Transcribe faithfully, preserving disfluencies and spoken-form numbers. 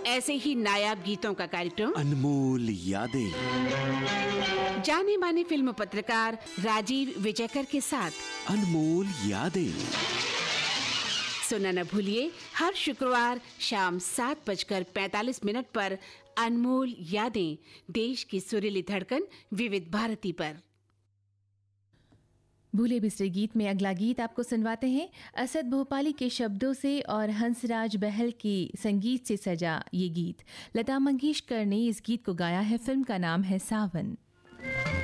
ऐसे ही नायाब गीतों का कार्यक्रम अनमोल यादें, जाने माने फिल्म पत्रकार राजीव विजयकर के साथ अनमोल यादें सुनना न भूलिए हर शुक्रवार शाम सात बजकर पैंतालीस मिनट पर अनमोल यादें, देश की सुरीली धड़कन विविध भारती पर। भूले बिसरे गीत में अगला गीत आपको सुनवाते हैं असद भोपाली के शब्दों से और हंसराज बहल के संगीत से सजा ये गीत। लता मंगेशकर ने इस गीत को गाया है। फिल्म का नाम है सावन।